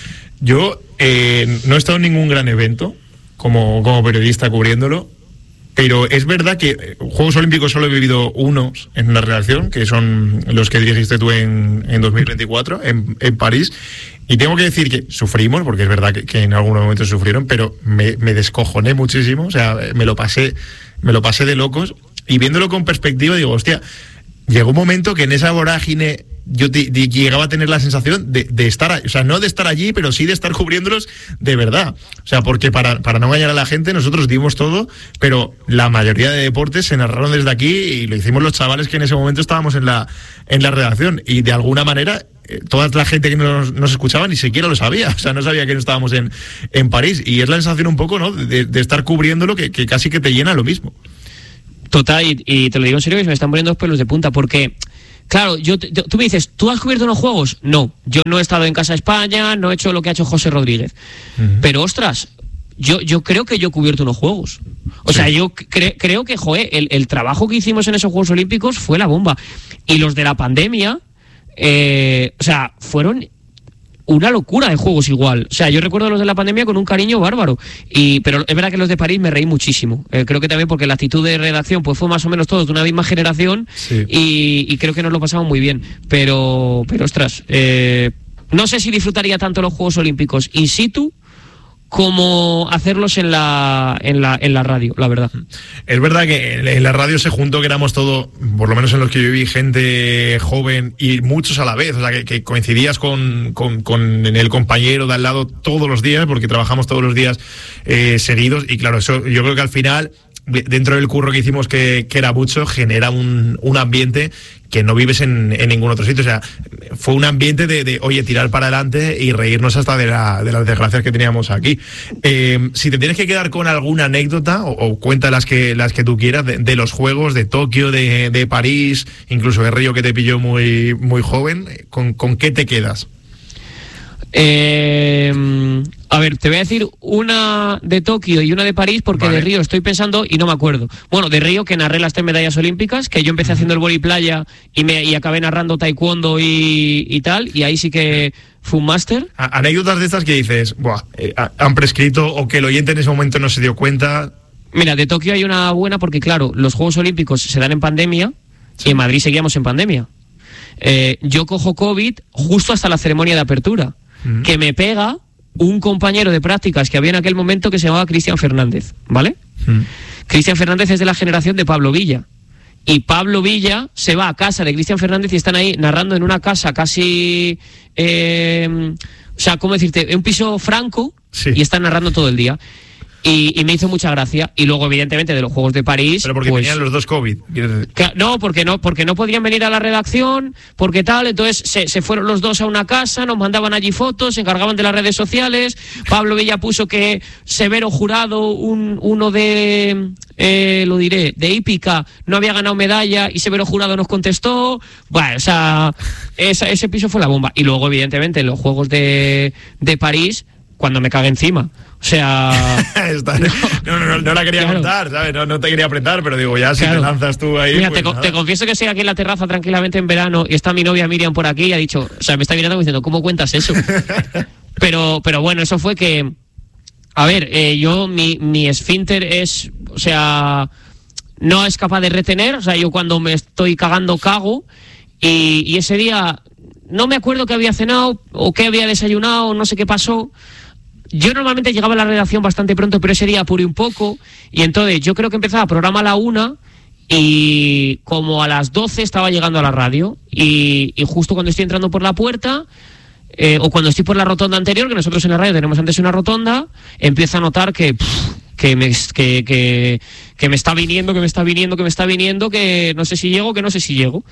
Yo eh, no he estado en ningún gran evento como, como periodista cubriéndolo. Pero es verdad que Juegos Olímpicos solo he vivido unos en una redacción, que son los que dirigiste tú en, en dos mil veinticuatro, en, en París. Y tengo que decir que sufrimos, porque es verdad que, que en algunos momentos sufrieron, pero me, me descojoné muchísimo, o sea, me lo pasé, me lo pasé de locos. Y viéndolo con perspectiva digo, hostia, llegó un momento que en esa vorágine yo te, de, llegaba a tener la sensación de, de estar, o sea, no de estar allí, pero sí de estar cubriéndolos de verdad. O sea, porque para, para no engañar a la gente, nosotros dimos todo, pero la mayoría de deportes se narraron desde aquí y lo hicimos los chavales que en ese momento estábamos en la, en la redacción. Y de alguna manera, eh, toda la gente que nos, nos escuchaba ni siquiera lo sabía. O sea, no sabía que no estábamos en, en París. Y es la sensación un poco, ¿no?, de, de estar cubriéndolo que, que casi que te llena lo mismo. Total, y, y te lo digo en serio que se me están poniendo los pelos de punta, porque... Claro, yo, yo, tú me dices, ¿tú has cubierto unos juegos? No, yo no he estado en Casa España, no he hecho lo que ha hecho José Rodríguez. Uh-huh. Pero, ostras, yo, yo creo que yo he cubierto unos juegos. O sí. sea, yo cre- creo que, joder, el, el trabajo que hicimos en esos Juegos Olímpicos fue la bomba. Y los de la pandemia, eh, o sea, fueron... una locura de juegos igual. O sea, yo recuerdo los de la pandemia con un cariño bárbaro. Y, pero es verdad que los de París me reí muchísimo. Eh, creo que también porque la actitud de redacción pues fue más o menos todos de una misma generación. Sí. y, y creo que nos lo pasamos muy bien. Pero, pero ostras, eh, no sé si disfrutaría tanto los Juegos Olímpicos in situ como hacerlos en la, en la en la radio, la verdad. Es verdad que en la radio se juntó que éramos todo, por lo menos en los que yo viví, gente joven y muchos a la vez, o sea, que, que coincidías con, con, con el compañero de al lado todos los días, porque trabajamos todos los días eh, seguidos, y claro, eso yo creo que al final, dentro del curro que hicimos, que, que era mucho, genera un, un ambiente que no vives en, en ningún otro sitio. O sea, fue un ambiente de, de oye, tirar para adelante y reírnos hasta de, la, de las desgracias que teníamos aquí. Eh, si te tienes que quedar con alguna anécdota, o, o cuenta las que, las que tú quieras, de, de los Juegos, de Tokio, de, de París, incluso de Río, que te pilló muy, muy joven, ¿con, con qué te quedas? Eh, a ver, te voy a decir una de Tokio y una de París, porque vale. de Río estoy pensando y no me acuerdo. Bueno, de Río, que narré las tres medallas olímpicas, que yo empecé uh-huh. haciendo el vóley playa y, me, y acabé narrando taekwondo y, y tal, y ahí sí que fue un máster. Anécdotas de estas que dices, buah, eh, han prescrito, o que el oyente en ese momento no se dio cuenta. Mira, de Tokio hay una buena porque, claro, los Juegos Olímpicos se dan en pandemia, sí. y en Madrid seguíamos en pandemia. Eh, yo cojo COVID justo hasta la ceremonia de apertura. Que me pega un compañero de prácticas que había en aquel momento que se llamaba Cristian Fernández, ¿vale? Mm. Cristian Fernández es de la generación de Pablo Villa. Y Pablo Villa se va a casa de Cristian Fernández y están ahí narrando en una casa casi... Eh, o sea, ¿cómo decirte? Un piso franco, sí. y están narrando todo el día. Y, y me hizo mucha gracia. Y luego, evidentemente, de los Juegos de París... Pero porque pues, tenían los dos COVID. Que, no, porque no, porque no podían venir a la redacción, porque tal, entonces se, se fueron los dos a una casa, nos mandaban allí fotos, se encargaban de las redes sociales. Pablo Villa puso que Severo Jurado, un, uno de... Eh, lo diré, de hípica, no había ganado medalla y Severo Jurado nos contestó. Bueno, o sea, esa, ese piso fue la bomba. Y luego, evidentemente, en los Juegos de, de París, cuando me cagué encima. O sea... Está, no, no, no, no la quería claro. contar, ¿sabes? No, no te quería apretar, pero digo, ya si claro. te lanzas tú ahí... Mira, pues te, te confieso que estoy aquí en la terraza tranquilamente en verano y está mi novia Miriam por aquí y ha dicho... O sea, me está mirando diciendo, ¿cómo cuentas eso? pero, pero bueno, eso fue que... A ver, eh, yo, mi, mi esfínter es... O sea, no es capaz de retener. O sea, yo cuando me estoy cagando, cago. Y, y ese día... No me acuerdo qué había cenado o qué había desayunado, no sé qué pasó. Yo normalmente llegaba a la redacción bastante pronto, pero ese día apuré un poco. Y entonces yo creo que empezaba el programa a la una y como a las doce estaba llegando a la radio. Y, y justo cuando estoy entrando por la puerta, eh, o cuando estoy por la rotonda anterior, que nosotros en la radio tenemos antes una rotonda, empiezo a notar que... Pff, que me, que, que, que me está viniendo, que me está viniendo, que me está viniendo, que no sé si llego, que no sé si llego.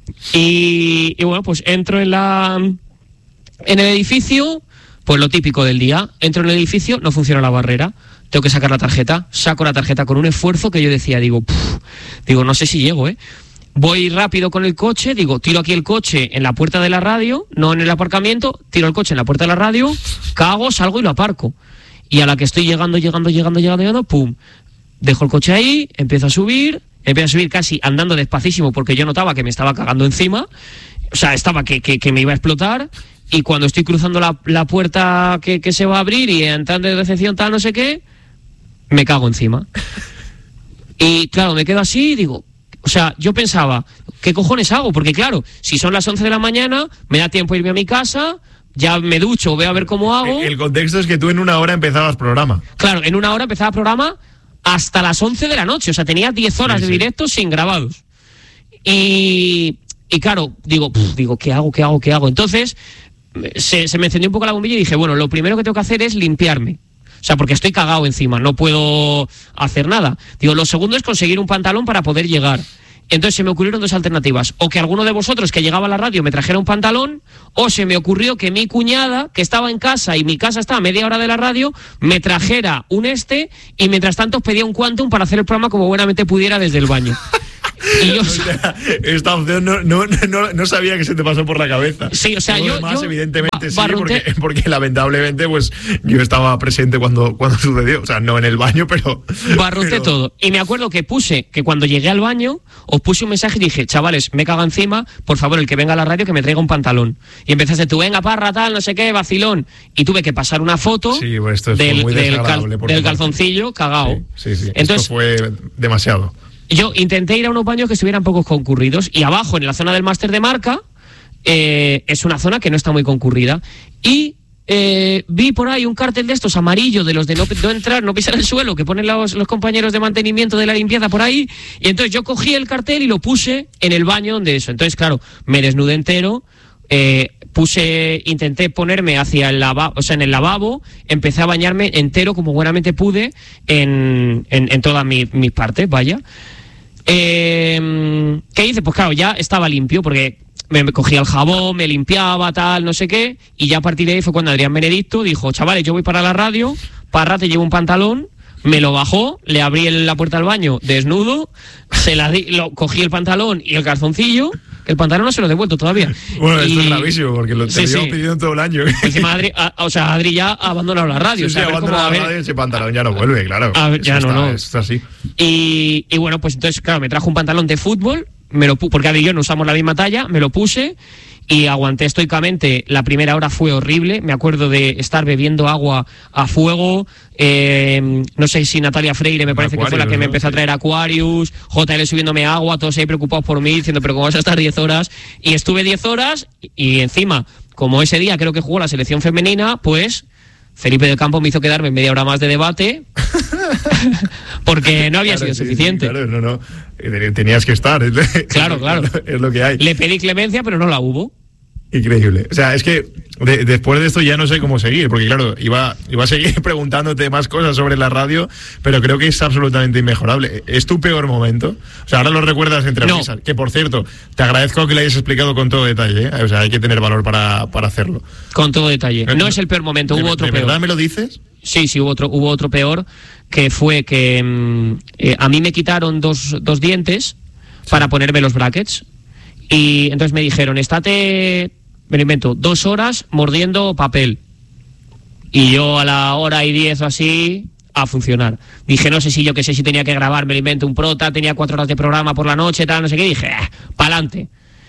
Y, y bueno, pues entro en la en el edificio, pues lo típico del día. Entro en el edificio, no funciona la barrera, tengo que sacar la tarjeta, saco la tarjeta con un esfuerzo que yo decía, digo, pff, digo, no sé si llego, ¿eh? Voy rápido con el coche, digo, tiro aquí el coche en la puerta de la radio, no en el aparcamiento, tiro el coche en la puerta de la radio, cago, salgo y lo aparco. Y a la que estoy llegando, llegando, llegando, llegando, llegando, pum, dejo el coche ahí, empiezo a subir, empiezo a subir casi andando despacísimo porque yo notaba que me estaba cagando encima, o sea, estaba que, que, que me iba a explotar, y cuando estoy cruzando la, la puerta que, que se va a abrir y entrando de recepción tal, no sé qué, me cago encima. Y claro, me quedo así y digo, o sea, yo pensaba, ¿qué cojones hago? Porque claro, si son las once de la mañana, me da tiempo irme a mi casa, ya me ducho, voy a ver cómo hago. El contexto es que tú en una hora empezabas programa. Claro, en una hora empezaba programa hasta las once de la noche, o sea, tenía diez horas sí, de sí. directo sin grabados. Y, y claro, digo, pff, digo, ¿qué hago, qué hago, qué hago? Entonces, se, se me encendió un poco la bombilla y dije, bueno, lo primero que tengo que hacer es limpiarme. O sea, porque estoy cagado encima, no puedo hacer nada. Digo, lo segundo es conseguir un pantalón para poder llegar. Entonces se me ocurrieron dos alternativas. O que alguno de vosotros que llegaba a la radio me trajera un pantalón, o se me ocurrió que mi cuñada, que estaba en casa y mi casa estaba a media hora de la radio, me trajera un este y mientras tanto os pedía un Quantum para hacer el programa como buenamente pudiera desde el baño. Y yo, o sea, esta opción no, no, no, no sabía que se te pasó por la cabeza. Sí, o sea, Todo yo, demás, yo evidentemente ba- sí, porque, porque lamentablemente pues yo estaba presente cuando, cuando sucedió. O sea, no en el baño, pero... Barroté pero... todo. Y me acuerdo que puse, que cuando llegué al baño, os puse un mensaje y dije, chavales, me cago encima, por favor, el que venga a la radio que me traiga un pantalón. Y empezaste tú, venga, parra, tal, no sé qué, vacilón. Y tuve que pasar una foto sí, pues esto del, muy del, cal, del calzoncillo cagao. Sí, sí, sí. Entonces, esto fue demasiado. Yo intenté ir a unos baños que estuvieran pocos concurridos y abajo, en la zona del máster de marca, eh, es una zona que no está muy concurrida. Y eh, vi por ahí un cartel de estos amarillos, de los de no, no entrar, no pisar el suelo, que ponen los, los compañeros de mantenimiento de la limpieza por ahí. Y entonces yo cogí el cartel y lo puse en el baño donde eso. Entonces, claro, me desnudé entero. Eh, puse, intenté ponerme hacia el lavabo, o sea, en el lavabo, empecé a bañarme entero como buenamente pude en, en, en todas mis, mis partes, vaya. Eh, ¿Qué hice? Pues claro, ya estaba limpio porque me, me cogía el jabón, me limpiaba, tal, no sé qué, y ya a partir de ahí fue cuando Adrián Benedicto dijo, chavales, yo voy para la radio, Parra te llevo un pantalón, me lo bajó, le abrí la puerta al baño desnudo, se la di, lo, cogí el pantalón y el calzoncillo, que el pantalón no se lo he devuelto todavía. Bueno, y... esto es gravísimo, porque lo te sí, llevo sí. pidiendo todo el año. Encima Adri, a, o sea, Adri ya ha abandonado la radio. Sí, o sea, sí, a ver abandonado cómo, la radio, ese pantalón ya no vuelve, claro. A ver, ya eso no, está, no. Está así. Y, y bueno, pues entonces, claro, me trajo un pantalón de fútbol, me lo pu- porque Adri y yo no usamos la misma talla, me lo puse y aguanté estoicamente. La primera hora fue horrible, me acuerdo de estar bebiendo agua a fuego, eh, no sé si Natalia Freire me parece Aquarius, que fue la que me empezó a traer Aquarius, J L subiéndome agua, todos ahí preocupados por mí, diciendo, pero ¿cómo vas a estar diez horas? Y estuve diez horas y encima, como ese día creo que jugó la selección femenina, pues Felipe del Campo me hizo quedarme media hora más de debate porque no había claro, sido sí, suficiente. Sí, claro, no, no. Tenías que estar. Claro, claro. Es lo que hay. Le pedí clemencia, pero no la hubo. Increíble. O sea, es que de, después de esto ya no sé cómo seguir, porque claro, iba, iba a seguir preguntándote más cosas sobre la radio, pero creo que es absolutamente inmejorable. ¿Es tu peor momento? O sea, ahora lo recuerdas entre no. risas. Que por cierto, te agradezco que le hayas explicado con todo detalle, ¿eh? O sea, hay que tener valor para, para hacerlo. Con todo detalle. No, no es el peor momento, hubo de, otro ¿de peor. ¿De verdad me lo dices? Sí, sí, hubo otro, hubo otro peor, que fue que mmm, eh, a mí me quitaron dos, dos dientes sí. para ponerme los brackets. Y entonces me dijeron, estate... me lo invento, dos horas mordiendo papel. Y yo a la hora y diez o así, a funcionar. Dije, no sé si yo qué sé si tenía que grabar, me lo invento, un prota, tenía cuatro horas de programa por la noche, tal, no sé qué, y dije, eh, pa'lante.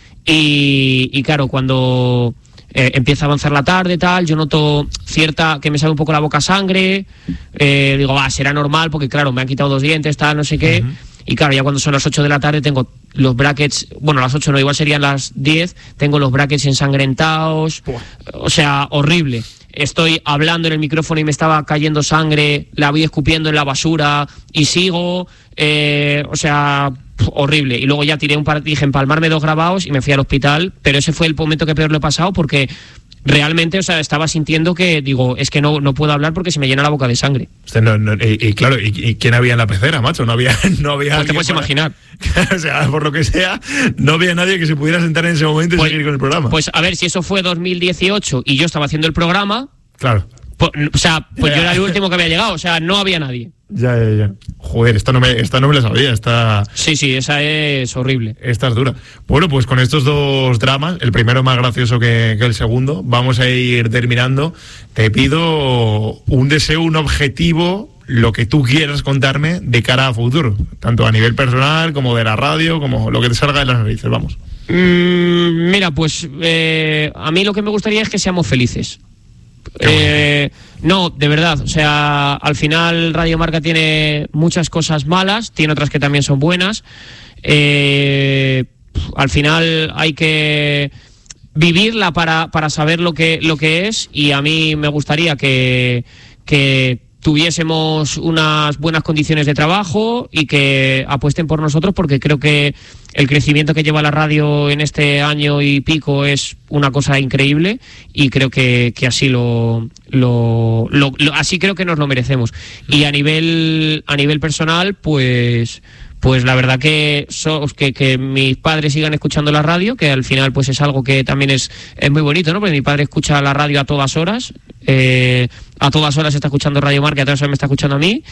Y, y claro, cuando eh, empieza a avanzar la tarde, tal, yo noto cierta, que me sale un poco la boca sangre, eh, digo, va, será normal, porque claro, me han quitado dos dientes, tal, no sé qué. Uh-huh. Y claro, ya cuando son las ocho de la tarde tengo los brackets, bueno, las ocho no, igual serían las diez, tengo los brackets ensangrentados, Buah. o sea, horrible. Estoy hablando en el micrófono y me estaba cayendo sangre, la voy escupiendo en la basura y sigo, eh, o sea, horrible. Y luego ya tiré un par, dije empalmarme dos grabados y me fui al hospital, pero ese fue el momento que peor lo he pasado porque... realmente, o sea, estaba sintiendo que, digo, es que no, no puedo hablar porque se me llena la boca de sangre. Usted no, no, y, y claro, ¿y, ¿y quién había en la pecera, macho? No había, no había. Pues te puedes para... imaginar. O sea, por lo que sea, no había nadie que se pudiera sentar en ese momento y pues, seguir con el programa. Pues a ver, si eso fue dos mil dieciocho y yo estaba haciendo el programa. Claro. Pues, o sea, pues ya. Yo era el último que había llegado, o sea, no había nadie. Ya, ya, ya. Joder, esta no me, esta no me la sabía, esta... Sí, sí, esa es horrible. Esta es dura. Bueno, pues con estos dos dramas, el primero más gracioso que, que el segundo, vamos a ir terminando. Te pido un deseo, un objetivo, lo que tú quieras contarme de cara a futuro, tanto a nivel personal como de la radio, como lo que te salga de las narices, vamos. Mm, mira, pues eh, a mí lo que me gustaría es que seamos felices. Eh, no, de verdad, o sea, al final Radio Marca tiene muchas cosas malas, tiene otras que también son buenas. Eh, al final hay que vivirla para, para saber lo que, lo que es, y a mí me gustaría que, que tuviésemos unas buenas condiciones de trabajo y que apuesten por nosotros, porque creo que el crecimiento que lleva la radio en este año y pico es una cosa increíble, y creo que, que así lo, lo, lo, lo así creo que nos lo merecemos. Y a nivel a nivel personal, pues pues la verdad que, so, que que mis padres sigan escuchando la radio, que al final pues es algo que también es, es muy bonito, ¿no? Porque mi padre escucha la radio a todas horas, eh, a todas horas está escuchando Radio Marca, a todas horas me está escuchando a mí,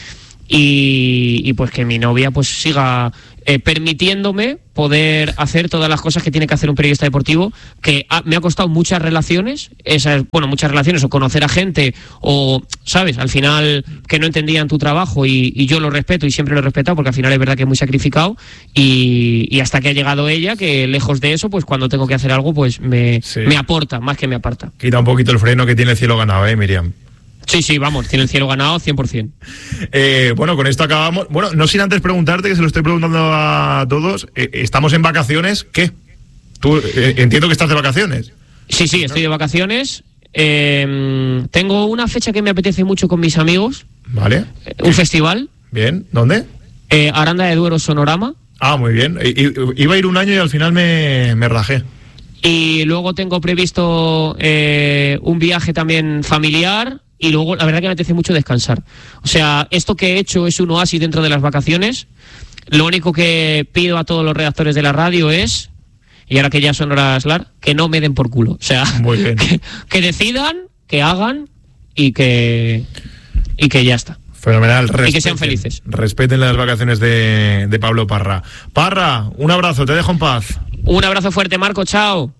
y, y pues que mi novia pues siga eh, permitiéndome poder hacer todas las cosas que tiene que hacer un periodista deportivo, que ha, me ha costado muchas relaciones, esas, bueno, muchas relaciones, o conocer a gente, o, ¿sabes? Al final que no entendían tu trabajo, y, y yo lo respeto y siempre lo he respetado, porque al final es verdad que es muy sacrificado, y, y hasta que ha llegado ella, que lejos de eso, pues cuando tengo que hacer algo, pues me, sí. me aporta, más que me aparta. Quita un poquito el freno que tiene el cielo ganado, ¿eh, Miriam? Sí, sí, vamos, tiene el cielo ganado cien por ciento. Eh, bueno, con esto acabamos. Bueno, no sin antes preguntarte, que se lo estoy preguntando a todos, eh, estamos en vacaciones, ¿qué? Tú eh, entiendo que estás de vacaciones. Sí, sí, estoy de vacaciones. Eh, tengo una fecha que me apetece mucho con mis amigos. Vale. Eh, un festival. Bien, ¿dónde? Eh, Aranda de Duero, Sonorama. Ah, muy bien. I, i, iba a ir un año y al final me, me rajé. Y luego tengo previsto eh, un viaje también familiar. Y luego, la verdad que me apetece mucho descansar. O sea, esto que he hecho es un oasis dentro de las vacaciones. Lo único que pido a todos los redactores de la radio es, y ahora que ya son horas largas, que no me den por culo. O sea, muy bien. Que, que decidan, que hagan y que, y que ya está. Fenomenal. Respeten, y que sean felices. Respeten las vacaciones de, de Pablo Parra. Parra, un abrazo, te dejo en paz. Un abrazo fuerte, Marco, chao.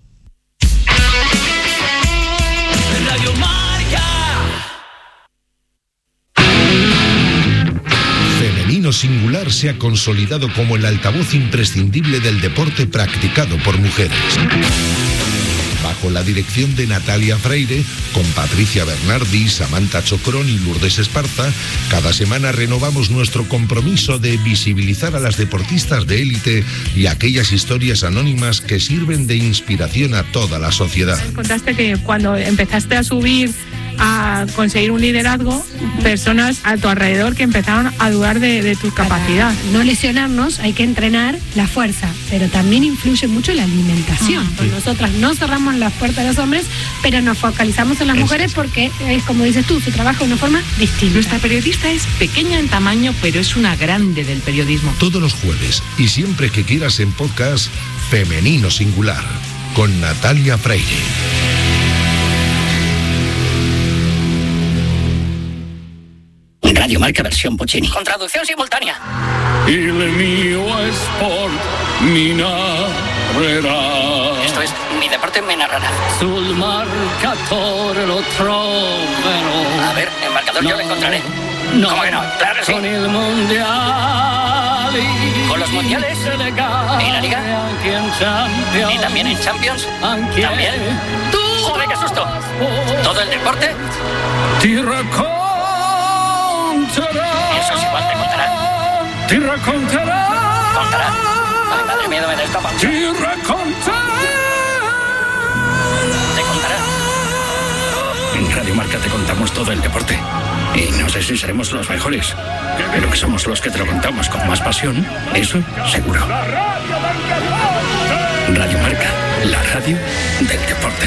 Femenino Singular se ha consolidado como el altavoz imprescindible del deporte practicado por mujeres. Bajo la dirección de Natalia Freire, con Patricia Bernardi, Samantha Chocrón y Lourdes Esparza, cada semana renovamos nuestro compromiso de visibilizar a las deportistas de élite y aquellas historias anónimas que sirven de inspiración a toda la sociedad. Contaste que cuando empezaste a subir, a conseguir un liderazgo, personas a tu alrededor que empezaron a dudar de, de tu capacidad. Para no lesionarnos hay que entrenar la fuerza, pero también influye mucho la alimentación. Uh-huh. Pues nosotras no cerramos las puertas a los hombres, pero nos focalizamos en las Eso. mujeres porque es, como dices tú, se trabaja de una forma distinta. Nuestra periodista es pequeña en tamaño, pero es una grande del periodismo. Todos los jueves y siempre que quieras en podcast, Femenino Singular, con Natalia Freire. Radio Marca versión Puccini. Con traducción simultánea. Il mio sport mi narrerà. Esto es, mi deporte me narrará. Sul marcatore lo troverò. A ver, el marcador no, yo lo encontraré. No. ¿Cómo que no? Claro que sí. Con el mundial. Con los mundiales. ¿Y la liga? ¿Y también en Champions? ¿También? ¡Joder, qué susto! ¿Todo el deporte? Ti racconto. Eso es igual, te contará. Te racontará. ¿Contará? Ay, madre mía, me descapa. Te racontará. Te contará. En Radio Marca te contamos todo el deporte. Y no sé si seremos los mejores, pero que somos los que te lo contamos con más pasión, eso seguro. Radio Marca, la radio del deporte.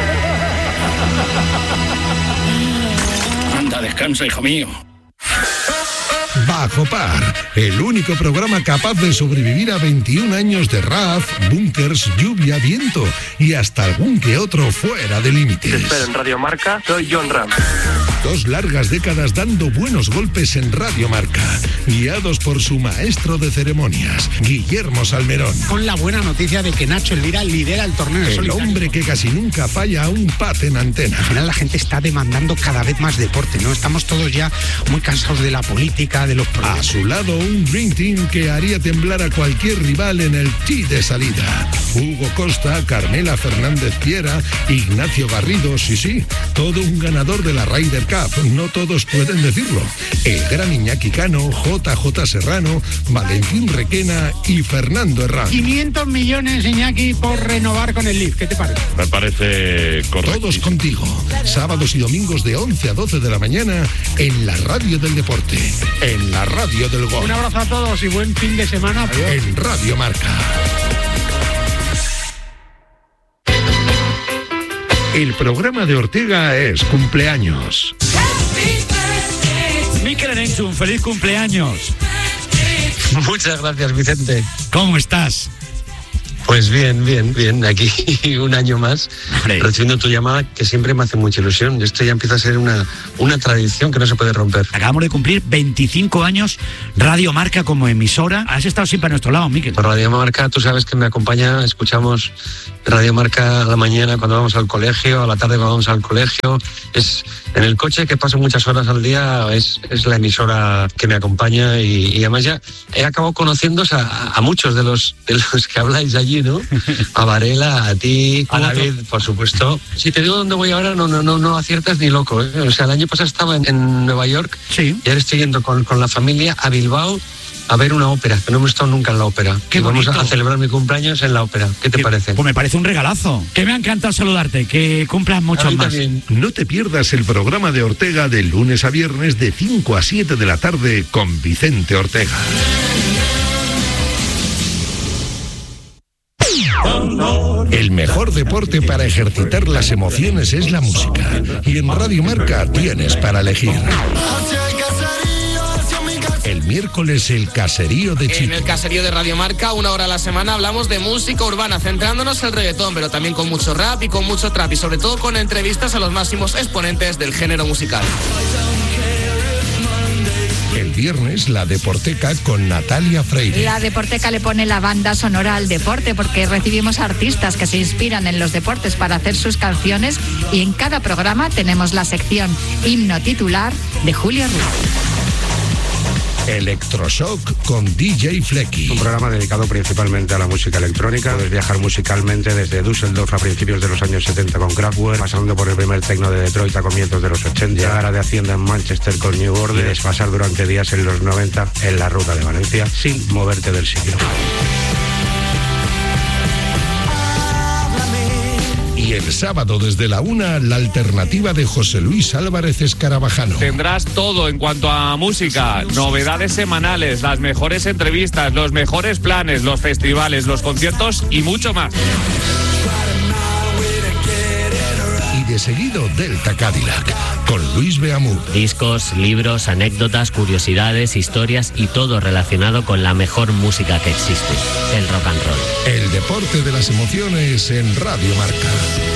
Anda, descansa, hijo mío. Bajo Par, el único programa capaz de sobrevivir a veintiún años de R A F, búnkers, lluvia, viento y hasta algún que otro fuera de límites. Te espero en Radio Marca, soy John Ram. Dos largas décadas dando buenos golpes en Radio Marca, guiados por su maestro de ceremonias, Guillermo Salmerón. Con la buena noticia de que Nacho Elvira lidera el torneo. El hombre que casi nunca falla a un pat en antena. Al final la gente está demandando cada vez más deporte, ¿no? Estamos todos ya muy cansados de la política, de los problemas. A su lado, un Dream Team que haría temblar a cualquier rival en el tee de salida. Hugo Costa, Carmela Fernández Piera, Ignacio Garrido, sí, sí, todo un ganador de la Ryder Cup. No todos pueden decirlo. El gran Iñaki Cano, J J Serrano, Valentín Requena y Fernando Herrán. quinientos millones, Iñaki, por renovar con el Leaf. ¿Qué te parece? Me parece correcto. Todos contigo. Sábados y domingos de once a doce de la mañana en la radio del deporte, en la radio del gol. Un abrazo a todos y buen fin de semana. Adiós. En Radio Marca. El programa de Ortega es cumpleaños. Mikel Erenchun, un feliz cumpleaños. Muchas gracias, Vicente. ¿Cómo estás? Pues bien, bien, bien. Aquí un año más, Hombre. recibiendo tu llamada, que siempre me hace mucha ilusión. Esto ya empieza a ser una, una tradición que no se puede romper. Acabamos de cumplir veinticinco años Radio Marca como emisora. Has estado siempre a nuestro lado, Mikel. Por Radio Marca, tú sabes que me acompaña. Escuchamos Radio Marca a la mañana cuando vamos al colegio, a la tarde cuando vamos al colegio. Es en el coche, que paso muchas horas al día, es, es la emisora que me acompaña. Y, y además ya he acabado conociéndose a, a muchos de los, de los que habláis allí, ¿no? A Varela, a ti, a David, por supuesto. Si te digo dónde voy ahora, no no no no aciertas ni loco, ¿eh? O sea, el año pasado estaba en, en Nueva York, sí. Y ahora estoy yendo con, con la familia a Bilbao a ver una ópera, que no hemos estado nunca en la ópera. Qué y vamos bonito. a celebrar mi cumpleaños en la ópera. ¿Qué te ¿Qué, parece? Pues me parece un regalazo. Que me ha encantado saludarte, que cumplas mucho más. También. No te pierdas el programa de Ortega de lunes a viernes de cinco a siete de la tarde con Vicente Ortega. El mejor deporte para ejercitar las emociones es la música. Y en Radio Marca tienes para elegir. El miércoles el caserío de Chico. En el caserío de Radio Marca, una hora a la semana, hablamos de música urbana, centrándonos en el reggaetón, pero también con mucho rap y con mucho trap, y sobre todo con entrevistas a los máximos exponentes del género musical. El viernes la Deporteca con Natalia Freire. La Deporteca le pone la banda sonora al deporte porque recibimos artistas que se inspiran en los deportes para hacer sus canciones, y en cada programa tenemos la sección himno titular de Julio Ruiz. Electroshock con D J Flecky. Un programa dedicado principalmente a la música electrónica. Puedes viajar musicalmente desde Düsseldorf a principios de los años setenta con Kraftwerk, pasando por el primer techno de Detroit a comienzos de los ochenta, llegar a de Hacienda en Manchester con New Order, y desfasar durante días en los noventa en la ruta de Valencia sin moverte del sitio. Y el sábado desde la una, la alternativa de José Luis Álvarez Escarabajano. Tendrás todo en cuanto a música, novedades semanales, las mejores entrevistas, los mejores planes, los festivales, los conciertos y mucho más. Y de seguido Delta Cadillac con Luis Beamur. Discos, libros, anécdotas, curiosidades, historias y todo relacionado con la mejor música que existe, el rock and roll. El deporte de las emociones en Radio Marca.